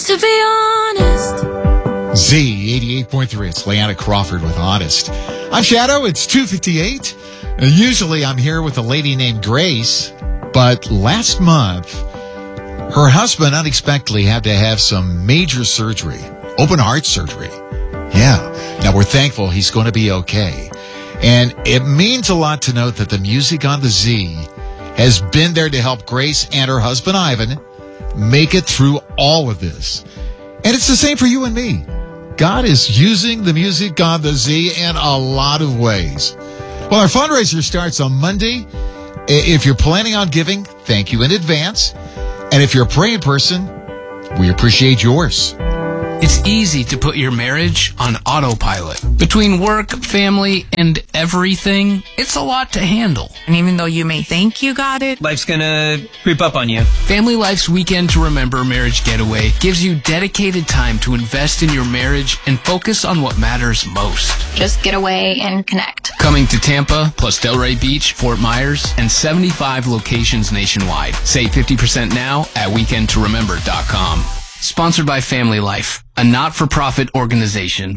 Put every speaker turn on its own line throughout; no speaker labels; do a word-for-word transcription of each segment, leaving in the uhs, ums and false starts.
Just to be honest.
Z eighty-eight point three. It's Leanna Crawford with Honest. I'm Shadow. It's two fifty-eight. And usually I'm here with a lady named Grace, but last month her husband unexpectedly had to have some major surgery, open heart surgery. Yeah. Now we're thankful he's going to be okay. And it means a lot to note that the music on the Z has been there to help Grace and her husband Ivan make it through all of this. And it's the same for you and me. God is using the music on the Z in a lot of ways. Well, our fundraiser starts on Monday. If you're planning on giving, thank you in advance. And if you're a praying person, we appreciate yours.
It's easy to put your marriage on autopilot. Between work, family, and everything, it's a lot to handle.
And even though you may think you got it,
life's gonna creep up on you.
Family Life's Weekend to Remember Marriage Getaway gives you dedicated time to invest in your marriage and focus on what matters most.
Just get away and connect.
Coming to Tampa, plus Delray Beach, Fort Myers, and seventy-five locations nationwide. Save fifty percent now at weekend to remember dot com. Sponsored by Family Life, a not-for-profit organization.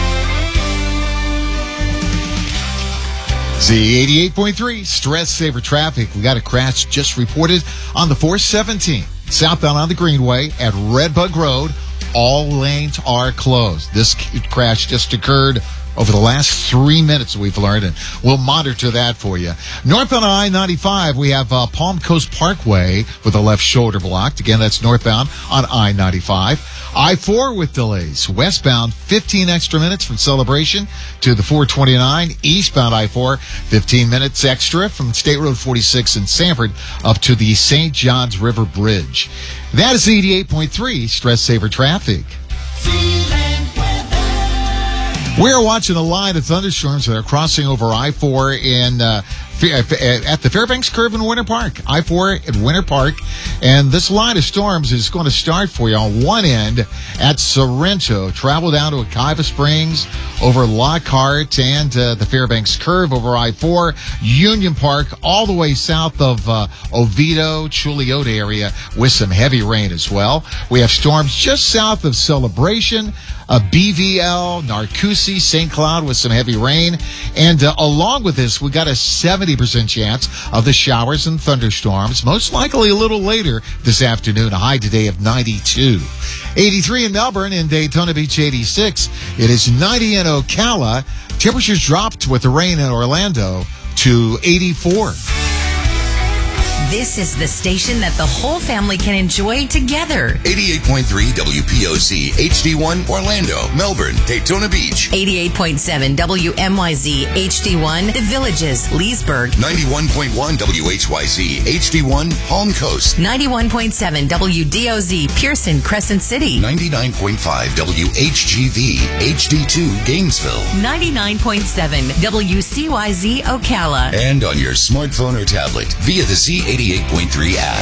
Z eighty-eight point three, Stress Saver Traffic. We got a crash just reported on the four seventeen, southbound on the Greenway at Redbug Road. All lanes are closed. This crash just occurred over the last three minutes, we've learned, and we'll monitor that for you. Northbound on I ninety-five, we have uh, Palm Coast Parkway with the left shoulder blocked. Again, that's northbound on I ninety-five. I four with delays. Westbound, fifteen extra minutes from Celebration to the four twenty-nine. Eastbound I four, fifteen minutes extra from State Road forty-six in Sanford up to the Saint Johns River Bridge. That is eighty-eight point three Stress Saver Traffic. We're watching a line of thunderstorms that are crossing over I four in uh, at the Fairbanks Curve in Winter Park. I four at Winter Park. And this line of storms is going to start for you on one end at Sorrento. Travel down to Akiva Springs, over Lockhart and uh, the Fairbanks Curve over I four. Union Park, all the way south of uh, Oviedo, Chuliote area with some heavy rain as well. We have storms just south of Celebration. Uh, B V L, Narcoossee, Saint Cloud with some heavy rain. And uh, along with this, we got a seventy percent chance of the showers and thunderstorms, most likely a little later this afternoon, a high today of ninety-two. eighty-three in Melbourne, in Daytona Beach, eighty-six. It is ninety in Ocala. Temperatures dropped with the rain in Orlando to eighty-four.
this is the station that the whole family can enjoy together.
eighty-eight point three W P O Z H D one Orlando, Melbourne, Daytona Beach.
eighty-eight point seven W M Y Z H D one The Villages, Leesburg.
ninety-one point one W H Y Z H D one Palm Coast.
ninety-one point seven W D O Z Pearson, Crescent City.
ninety-nine point five W H G V H D two Gainesville.
ninety-nine point seven W C Y Z Ocala.
And on your smartphone or tablet via the Z eighty-eight point three app.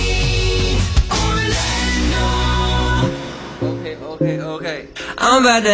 Okay, okay, okay. I'm about to